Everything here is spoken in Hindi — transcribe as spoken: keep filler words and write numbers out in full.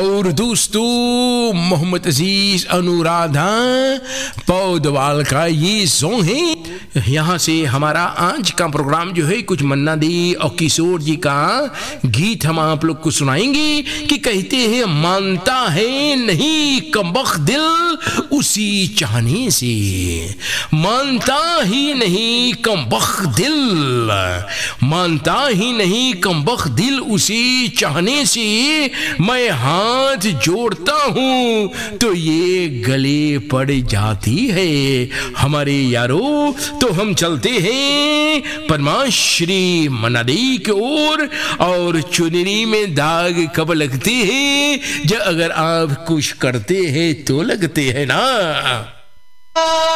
और दोस्तों, मोहम्मद अजीज अनुराधा पौडवाल का ये सॉन्ग है। यहाँ से हमारा आज का प्रोग्राम जो है कुछ मन्ना दी और किशोर जी का गीत हम आप लोग को सुनाएंगे कि कहते हैं मानता है नहीं कमबख्त दिल उसी चाहने से, मानता ही नहीं कमबख्त दिल, मानता ही नहीं कमबख्त दिल उसी चाहने से, मैं हाथ जोड़ता हूँ तो ये गले पड़ जाती है। हमारे यारो तो हम चलते हैं पद्माश्री मनादी की ओर, और चुनरी में दाग कब लगते हैं जब अगर आप कुछ करते हैं तो लगते हैं ना।